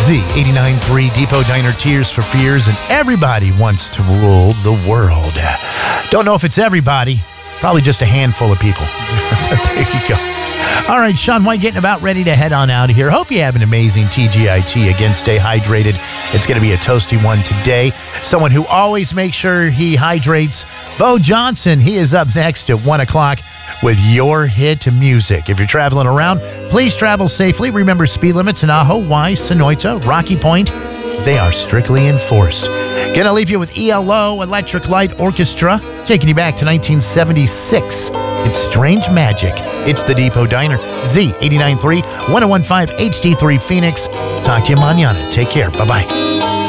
Z89.3 Depot Diner, Tears for Fears, and everybody wants to rule the world. Don't know if it's everybody, probably just a handful of people. There you go. All right, Shaun White getting about ready to head on out of here. Hope you have an amazing TGIT. Again, stay hydrated. It's going to be a toasty one today. Someone who always makes sure he hydrates, Bo Johnson. He is up next at 1 o'clock with your hit music. If you're traveling around, please travel safely. Remember, speed limits in Ajo, Wise, Sonoita, Rocky Point, they are strictly enforced. Gonna leave you with ELO, Electric Light Orchestra, taking you back to 1976. It's Strange Magic. It's the Depot Diner, Z89.3, 1015 HD3 Phoenix. Talk to you mañana. Take care. Bye-bye.